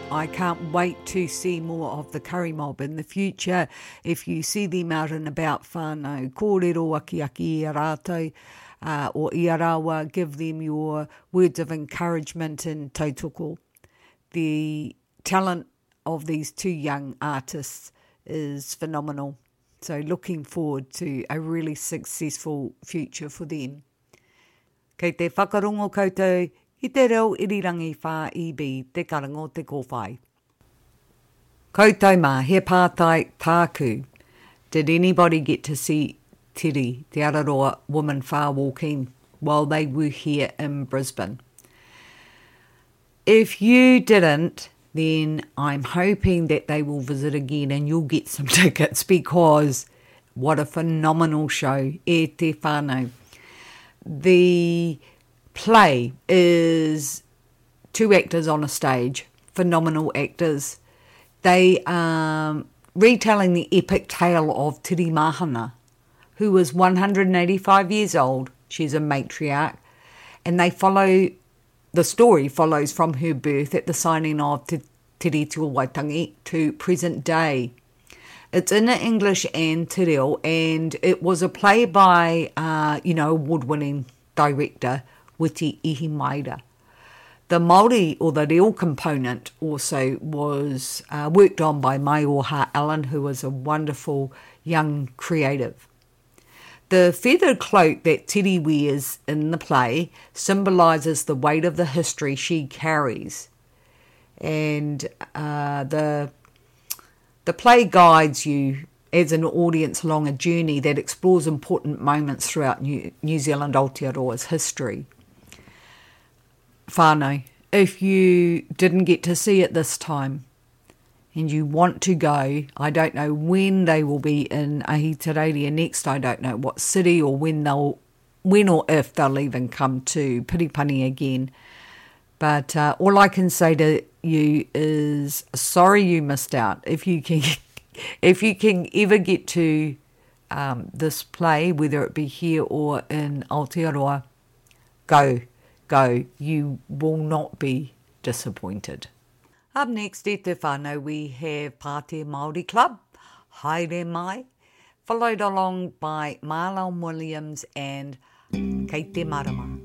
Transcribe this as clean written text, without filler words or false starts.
I can't wait to see more of the curry mob in the future. If you see them out and about whānau, kōrero aki i a rātou, or i a rawa, give them your words of encouragement and tautoko. The talent of these two young artists is phenomenal. So looking forward to a really successful future for them. Kei te whakarongo koutou, i te reo irirangi whā ibi te karango te kōwhai. Koutou mā, he pātai tāku. Did anybody get to see Tiri, te Araroa woman whā walking, while they were here in Brisbane? If you didn't, then I'm hoping that they will visit again and you'll get some tickets, because what a phenomenal show, e te whānau. The play is two actors on a stage, phenomenal actors. They are retelling the epic tale of Tiri Mahana, who was 185 years old. She's a matriarch, and the story follows from her birth at the signing of Te Tiri Tua Waitangi to present day. It's in English and te reo, and it was a play by, award-winning director, Witi Ihimaera. The Māori, or the reo component, also was worked on by Mai Oha Allen, who was a wonderful young creative. The feathered cloak that Tiri wears in the play symbolises the weight of the history she carries. And the play guides you as an audience along a journey that explores important moments throughout New Zealand Aotearoa's history. Whānau, if you didn't get to see it this time and you want to go, I don't know when they will be in Ahitereiria next. I don't know what city or when or if they'll even come to Piripani again. But all I can say to you is sorry you missed out. If you can ever get to this play, whether it be here or in Aotearoa, go. You will not be disappointed. Up next, e te whānau, we have Pātea Māori Club, Haere Mai, followed along by Marlon Williams and Kei Te Marama.